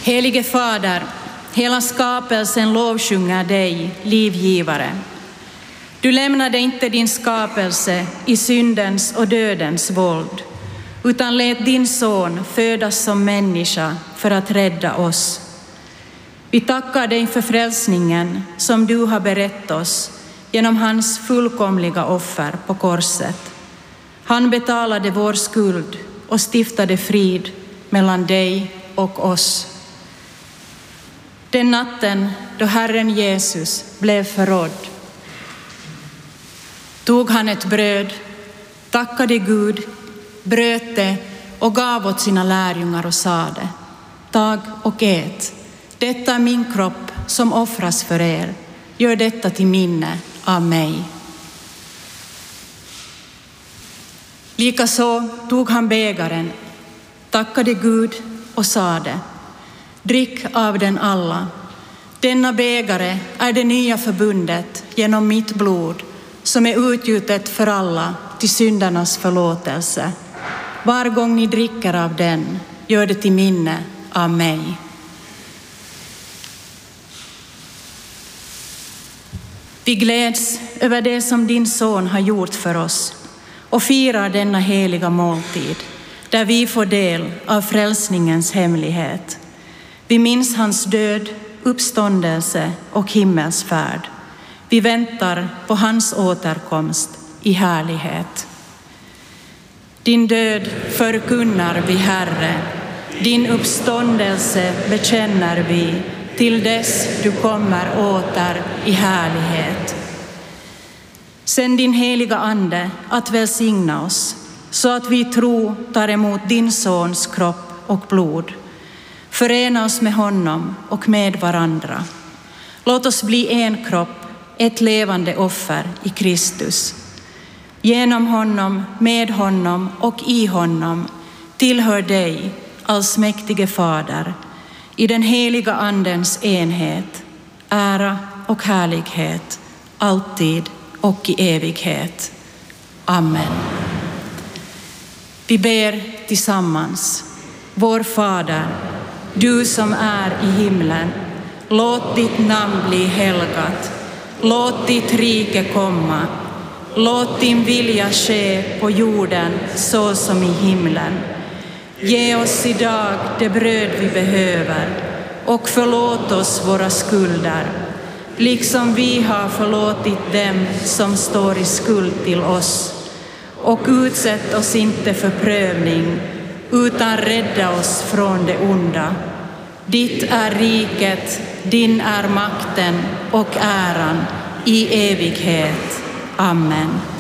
Helige Fader, hela skapelsen lovsjunger dig, livgivare. Du lämnade inte din skapelse i syndens och dödens våld, utan lät din son födas som människa för att rädda oss. Vi tackar dig för frälsningen som du har berett oss genom hans fullkomliga offer på korset. Han betalade vår skuld och stiftade frid mellan dig och oss. Den natten då Herren Jesus blev förrådd tog han ett bröd, tackade Gud, bröt det och gav åt sina lärjungar och sade: tag och ät, detta är min kropp som offras för er, gör detta till minne av mig. Likaså tog han bägaren, tackade Gud och sade: drick av den alla. Denna bägare är det nya förbundet genom mitt blod som är utgjutet för alla till syndernas förlåtelse. Var gång ni dricker av den, gör det till minne av mig. Vi gläds över det som din son har gjort för oss och firar denna heliga måltid där vi får del av frälsningens hemlighet. Vi minns hans död, uppståndelse och himmelsfärd. Vi väntar på hans återkomst i härlighet. Din död förkunnar vi, Herre, din uppståndelse bekänner vi till dess du kommer åter i härlighet. Sänd din heliga ande att välsigna oss så att vi tro tar emot din sons kropp och blod. Förena oss med honom och med varandra. Låt oss bli en kropp, ett levande offer i Kristus. Genom honom, med honom och i honom tillhör dig, allsmäktige Fader, i den heliga andens enhet, ära och härlighet, alltid och i evighet. Amen. Vi ber tillsammans. Vår Fader, du som är i himlen, låt ditt namn bli helgat. Låt ditt rike komma. Låt din vilja ske på jorden så som i himlen. Ge oss idag det bröd vi behöver och förlåt oss våra skulder, liksom vi har förlåtit dem som står i skuld till oss. Och utsätt oss inte för prövning, utan rädda oss från det onda. Ditt är riket, din är makten och äran i evighet. Amen.